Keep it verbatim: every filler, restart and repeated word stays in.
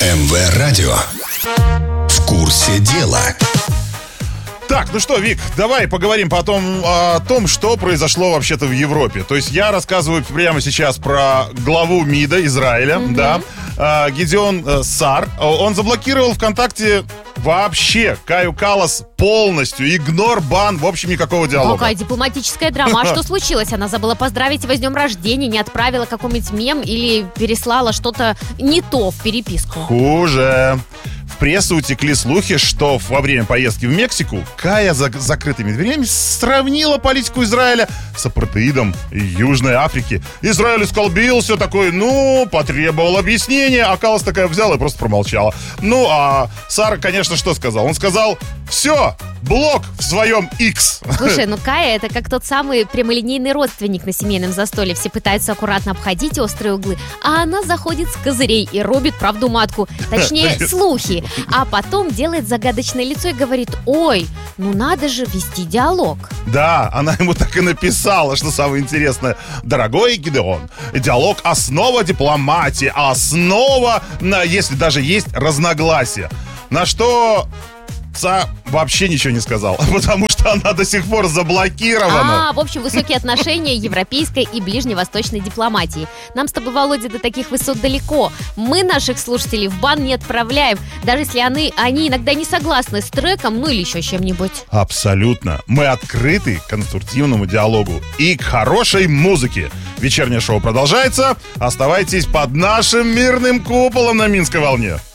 эм вэ Радио. В курсе дела. Так, ну что, Вик, давай поговорим потом о том, что произошло вообще-то в Европе. То есть я рассказываю прямо сейчас про главу МИДа Израиля, mm-hmm. да, э, Гидеон э, Саар. Он заблокировал ВКонтакте вообще Каю Каллас полностью. Игнор, бан, в общем, никакого диалога. Какая дипломатическая драма. А что случилось? Она забыла поздравить его с днем рождения, не отправила какой-нибудь мем или переслала что-то не то в переписку? Хуже. В прессу утекли слухи, что во время поездки в Мексику Кая за закрытыми дверями сравнила политику Израиля с апартеидом Южной Африки. Израиль исколбился такой, ну, потребовал объяснения, а Каллас такая взяла и просто промолчала. Ну, а Сара, конечно, что сказал? Он сказал, все, блок в своем X. Слушай, ну Кая это как тот самый прямолинейный родственник на семейном застолье. Все пытаются аккуратно обходить острые углы, а она заходит с козырей и рубит правду матку. Точнее, слухи. А потом делает загадочное лицо и говорит, ой, ну надо же вести диалог. Да, она ему так и написала, что самое интересное. Дорогой Гидеон, диалог — основа дипломатии, основа, на, если даже есть разногласия. На что Ца вообще ничего не сказал, потому что она до сих пор заблокирована. А, в общем, высокие отношения европейской и ближневосточной дипломатии. Нам с тобой, Володя, до таких высот далеко. Мы наших слушателей в бан не отправляем, даже если они, они иногда не согласны с треком, ну или еще чем-нибудь. Абсолютно. Мы открыты к конструктивному диалогу и к хорошей музыке. Вечернее шоу продолжается. Оставайтесь под нашим мирным куполом на Минской волне.